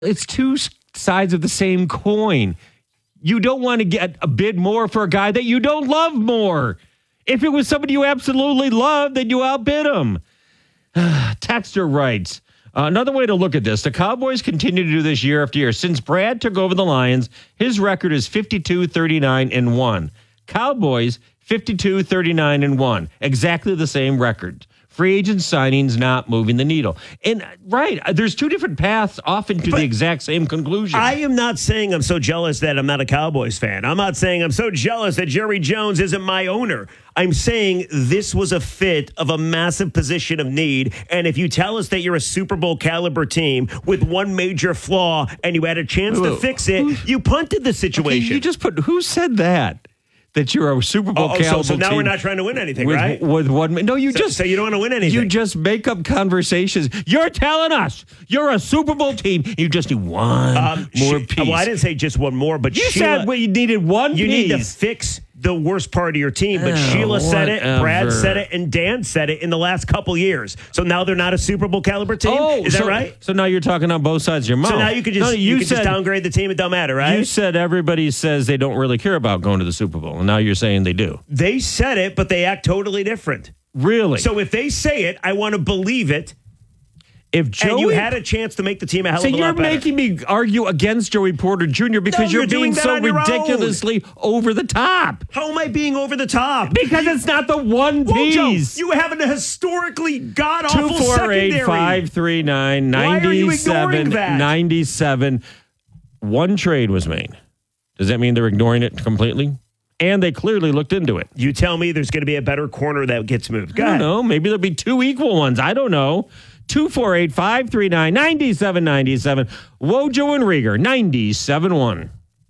It's two sides of the same coin. You don't want to get a bid more for a guy that you don't love more. If it was somebody you absolutely love, then you outbid him. Texter writes, another way to look at this, the Cowboys continue to do this year after year. Since Brad took over the Lions, his record is 52-39-1. Cowboys, 52-39-1. Exactly the same record. Free agent signings not moving the needle. And there's two different paths often to the exact same conclusion. I am not saying I'm so jealous that I'm not a Cowboys fan. I'm not saying I'm so jealous that Jerry Jones isn't my owner. I'm saying this was a fit of a massive position of need. And if you tell us that you're a Super Bowl caliber team with one major flaw and you had a chance to fix it, you punted the situation. Okay, you just who said that? That you're a Super Bowl caliber so now team we're not trying to win anything, right? With one, no, so you don't want to win anything. You just make up conversations. You're telling us you're a Super Bowl team. You just need one more piece. Well, I didn't say just one more, but you said you needed one piece. You need to fix the worst part of your team. But Sheila said it, Brad said it, and Dan said it in the last couple years. So now they're not a Super Bowl caliber team? Is that right? So now you're talking on both sides of your mouth. So now you could just downgrade the team. It don't matter, right? You said everybody says they don't really care about going to the Super Bowl, and now you're saying they do. They said it, but they act totally different. Really? So if they say it, I want to believe it. And you had a chance to make the team a hell of a lot better. So you're making me argue against Joey Porter Jr. because you're being so ridiculously over the top. How am I being over the top? Because it's not the one piece. You have a historically god-awful secondary. 248-539-97. One trade was made. Does that mean they're ignoring it completely? And they clearly looked into it. You tell me there's going to be a better corner that gets moved. Go ahead. I don't know. Maybe there'll be two equal ones. I don't know. 248-539-9797. Wojo and Rieger, 97.1.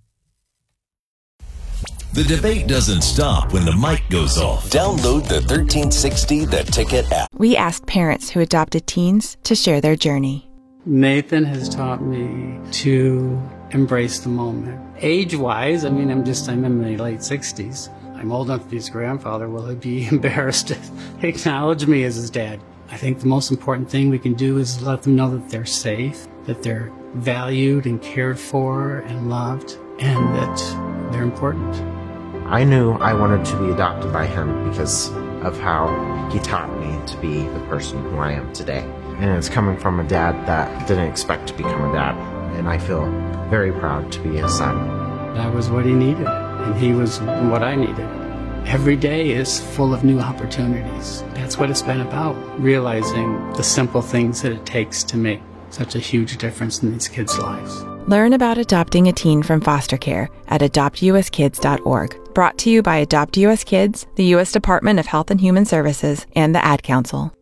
The debate doesn't stop when the mic goes off. Download the 1360 The Ticket app. We asked parents who adopted teens to share their journey. Nathan has taught me to embrace the moment. Age-wise, I'm in my late 60s. I'm old enough to be his grandfather. Will he be embarrassed to acknowledge me as his dad? I think the most important thing we can do is let them know that they're safe, that they're valued and cared for and loved, and that they're important. I knew I wanted to be adopted by him because of how he taught me to be the person who I am today. And it's coming from a dad that didn't expect to become a dad, and I feel very proud to be his son. I was what he needed, and he was what I needed. Every day is full of new opportunities. That's what it's been about, realizing the simple things that it takes to make such a huge difference in these kids' lives. Learn about adopting a teen from foster care at adoptuskids.org. Brought to you by Adopt U.S. Kids, the U.S. Department of Health and Human Services, and the Ad Council.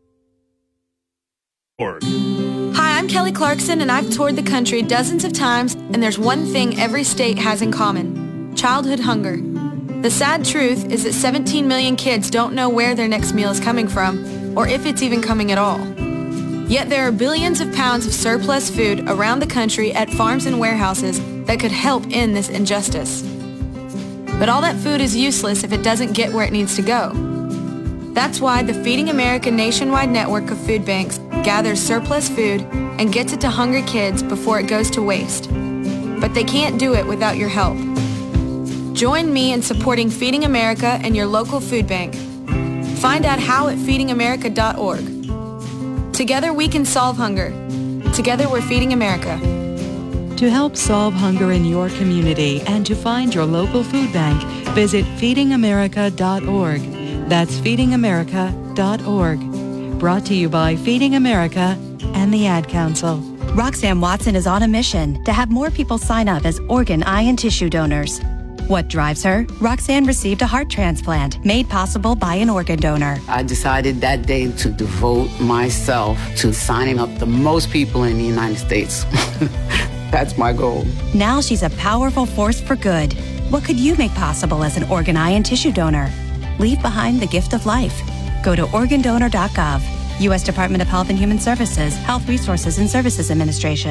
Hi, I'm Kelly Clarkson, and I've toured the country dozens of times, and there's one thing every state has in common: childhood hunger. The sad truth is that 17 million kids don't know where their next meal is coming from, or if it's even coming at all. Yet there are billions of pounds of surplus food around the country at farms and warehouses that could help end this injustice. But all that food is useless if it doesn't get where it needs to go. That's why the Feeding America nationwide network of food banks gathers surplus food and gets it to hungry kids before it goes to waste. But they can't do it without your help. Join me in supporting Feeding America and your local food bank. Find out how at feedingamerica.org. Together we can solve hunger. Together we're Feeding America. To help solve hunger in your community and to find your local food bank, visit feedingamerica.org. That's feedingamerica.org. Brought to you by Feeding America and the Ad Council. Roxanne Watson is on a mission to have more people sign up as organ, eye, and tissue donors. What drives her? Roxanne received a heart transplant made possible by an organ donor. I decided that day to devote myself to signing up the most people in the United States. That's my goal. Now she's a powerful force for good. What could you make possible as an organ, eye, and tissue donor? Leave behind the gift of life. Go to organdonor.gov. U.S. Department of Health and Human Services, Health Resources and Services Administration.